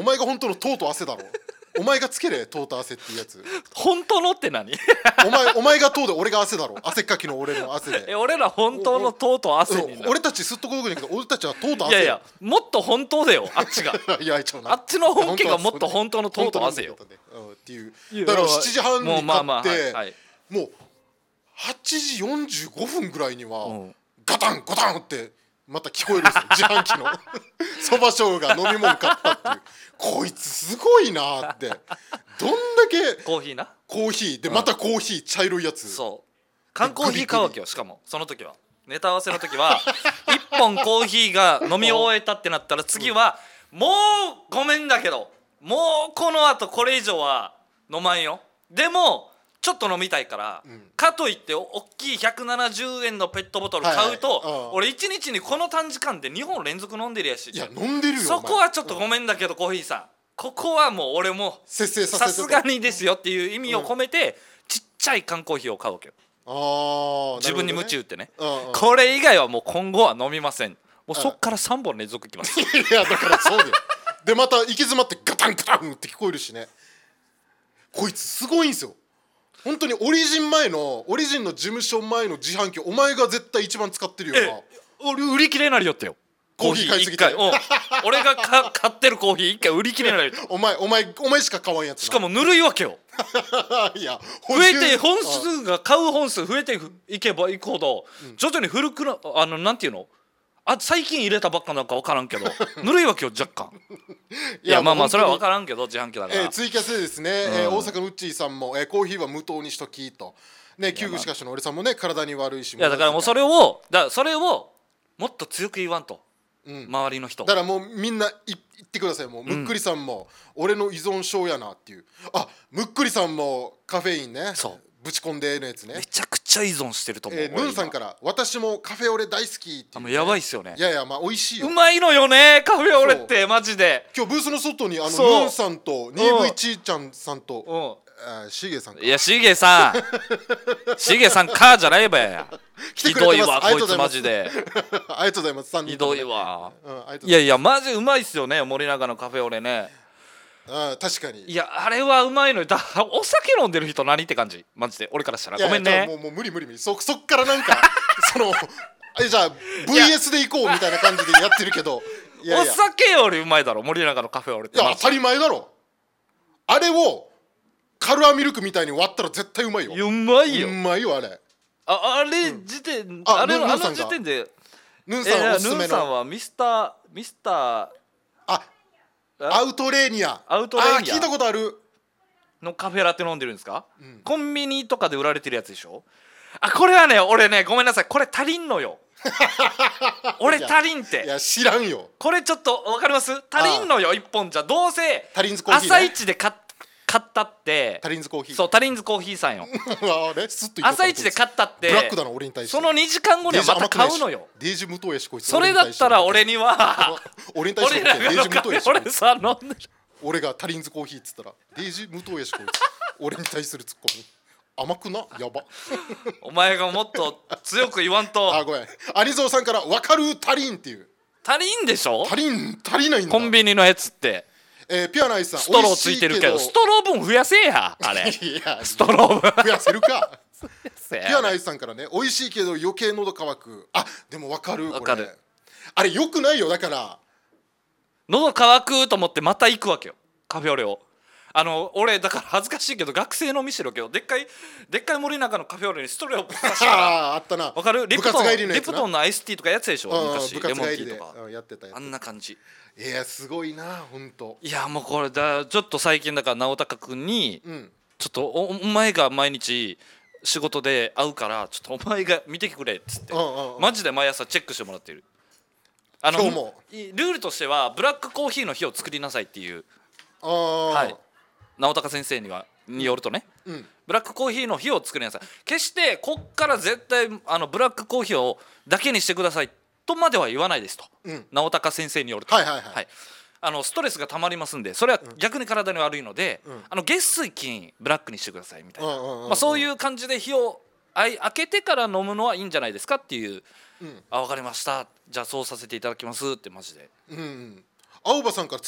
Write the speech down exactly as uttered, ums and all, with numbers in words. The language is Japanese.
前が本当の糖と汗だろ。お前がつけれ糖と汗っていうやつ。 本当のって何お前お前が糖で俺が汗だろ。汗っかきの俺の汗で。 え俺ら本当の糖と汗になる。 俺たちすっとこどこだけど俺たちは糖と汗。 いやいやもっと本当だよあっちがいやちょあっちの本家がもっと本当の糖と汗よっていう。だからしちじはんに買って、 もうまあまあはいはい、 もうはちじよんじゅうごふんぐらいには、うん、ガタンガタンってまた聞こえるんですよ自販機のそばしょうが飲み物買ったっていう。こいつすごいなって。どんだけコーヒーなコーヒーでまたコーヒー茶色いやつ、うん、 そう缶コーヒー買うわけよ。しかもその時はネタ合わせの時はいっぽんコーヒーが飲み終えたってなったら次はもうごめんだけどもうこのあとこれ以上は飲まんよ。でもちょっと飲みたいから、うん、かといっておっきいひゃくななじゅうえんのペットボトル買うと、はいはい、俺いちにちにこの短時間でにほん連続飲んでるやし。 いや飲んでるよ。 そこはちょっとごめんだけど、うん、コーヒーさんここはもう俺もさすがにですよっていう意味を込めて、うん、ちっちゃい缶コーヒーを買うわけよ。あ、自分に鞭打ってね、うんうん、これ以外はもう今後は飲みません。もうそっからさんぼん連続いきます。 いやだからそうだよ。でまた行き詰まってガタンガタンって聞こえるしね。こいつすごいんすよ本当に。オリジン前のオリジンの事務所前の自販機お前が絶対一番使ってるよな。 俺売り切れになりよってよコーヒー買いすぎて。 俺がか買ってるコーヒー一回売り切れになりよ。 お前お前お前しか買わんやつな。 しかもぬるいわけよ。いや増えて本数が買う本数増えていけばいくほど徐々に古くなあのなんていうのあ最近入れたばっかなんか分からんけどぬるいわけよ若干。いやまあまあそれは分からんけど自販機だから、 えー、ツイキャスでですね、うんえー、大阪のうっちーさんも、えー、コーヒーは無糖にしときとね旧具しかしの俺さんもね体に悪いし。 いやだからもうそれをだそれをもっと強く言わんと、うん、周りの人だからもうみんな言ってください。もうむっくりさんも、うん、俺の依存症やなっていう。あむっくりさんもカフェインねそうぶち込んでのやつね。 めちゃくちゃ依存してると思う。えー、ヌンさんから私もカフェオレ大好きっていう、ね、 あもうやばいっすよね。 いやいやまあ美味しいよ。 うまいのよねカフェオレってマジで。 今日ブースの外にあのヌンさんと ニーブイ ちーちゃんさんとシゲさんか。 いやシゲさんシゲさんかじゃないばや。ひどいわこいつマジで。 ありがとうございます。 ひどいわ、うん、いやいやマジうまいっすよね森永のカフェオレね。 あ確かに。 いやあれはうまいのよ。だお酒飲んでる人何って感じマジで俺からしたら。ごめんね。 いやいやもうもう無理無理無理。そそっからなんかそのえじゃあ ブイエス で行こうみたいな感じでやってるけどいやいやお酒よりうまいだろ森永のカフェオレって。 いや当たり前だろ。あれをカルアミルクみたいに割ったら絶対うまいよ。 うまいようまいよあれ。 ああれ時点、うん、あれのあの時点でヌンさんおすすめの、 ヌンさんはミスターミスターあアウトレーニアアウトレーニアあ聞いたことあるのカフェラテ飲んでるんですか、うん、コンビニとかで売られてるやつでしょ。あこれはね俺ねごめんなさいこれ足りんのよ俺足りんって。 いや知らんよこれちょっと分かります足りんのよいっぽんじゃ。どうせタリンズコーヒー、ね、 朝一で買って買ったってタリンズコーヒーそうタリンズコーヒーさんよあれスッと朝一で買ったってブラックだな俺に対して。 そのにじかんごにはまた買うのよ。 デージ無糖やしこいつ。 それだったら俺には俺に対してデージ無糖やし俺さ飲んでる俺がタリンズコーヒーっつったらデージ無糖やしこいつ俺に対するツッコミ甘くなやばお前がもっと強く言わんと。 あごめんアニゾーさんから分かるタリンっていう。 タリンでしょ。 タリン足りないんだ。 コンビニのやつってえー、ピュアナイスさんストローついてるけどストロー分増やせやあれいやストロー分増やせるかピュアナイスさんからね美味しいけど余計喉乾く。あでも分かる分かる。 あれよくないよ。だから喉乾くと思ってまた行くわけよカフェオレを。あの俺だから恥ずかしいけど学生の見せろけどでっかいでっかい森永のカフェオレにストローをぶっ刺したらあったな。 分かるリプトンリプトンのアイスティーとかやつでしょ昔。 部活帰りでレモンティーとかやってたやつあんな感じ。 いやすごいなほんと。 いやもうこれだちょっと最近だから直隆君に、うん、ちょっと お, お前が毎日仕事で会うからちょっとお前が見てくれっつって、うんうんうん、マジで毎朝チェックしてもらってる。あの今日もルールとしてはブラックコーヒーの日を作りなさいっていう。 あ、 はい、直隆先生にはによるとね、うん、ブラックコーヒーの日を作りなさい。決してこっから絶対あのブラックコーヒーをだけにしてくださいとまでは言わないですと、うん、直隆先生によると、 はいはいはいはい、 あのストレスがたまりますんでそれは逆に体に悪いので、うん、あの月水金ブラックにしてくださいみたいな、まあ、そういう感じで日を開けてから飲むのはいいんじゃないですかっていう、うん、あ分かりましたじゃあそうさせていただきますってマジで、 うんうん、青葉さんから